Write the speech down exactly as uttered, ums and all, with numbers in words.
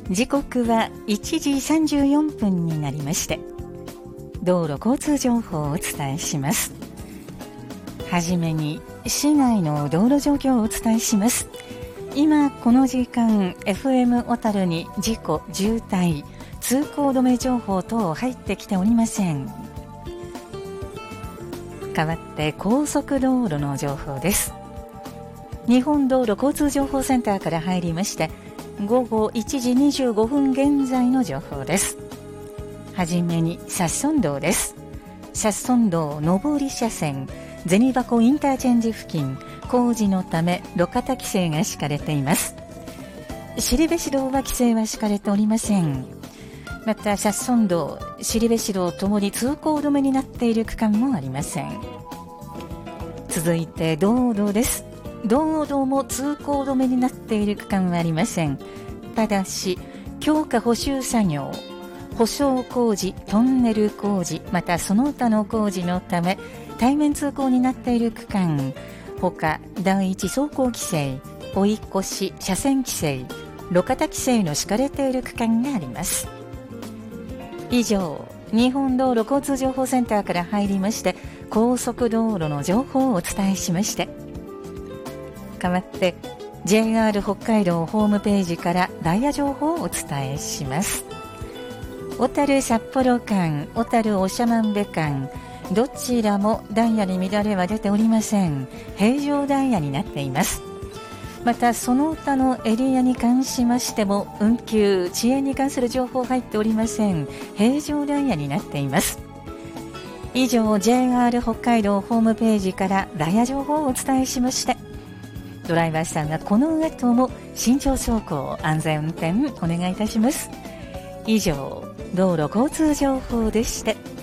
時刻はいちじさんじゅうよんぷんになりまして、道路交通情報をお伝えします。はじめに市内の道路状況をお伝えします。今この時間 エフエム 小樽に事故、渋滞、通行止め情報等入ってきておりません。代わって高速道路の情報です。日本道路交通情報センターから入りまして、ごごいちじにじゅうごふん現在の情報です。はじめに札村道です。札村道上り車線、銭箱インターチェンジ付近、工事のため路肩規制が敷かれています。後部市道は規制は敷かれておりません。また札村道、後部市道ともに通行止めになっている区間もありません。続いて道道です。道道も通行止めになっている区間はありません。ただし強化補修作業、舗装工事、トンネル工事、またその他の工事のため対面通行になっている区間、他第一走行規制、追い越し、車線規制、路肩規制の敷かれている区間があります。以上、日本道路交通情報センターから入りまして高速道路の情報をお伝えしまして、代わって ジェイアール 北海道ホームページからダイヤ情報をお伝えします。小樽札幌間、小樽長万部間、どちらもダイヤに乱れは出ておりません。平常ダイヤになっています。またその他のエリアに関しましても運休、遅延に関する情報入っておりません。平常ダイヤになっています。以上、 ジェイアール 北海道ホームページからダイヤ情報をお伝えしました。ドライバーさんはこの後も慎重走行、安全運転お願いいたします。以上、道路交通情報でした。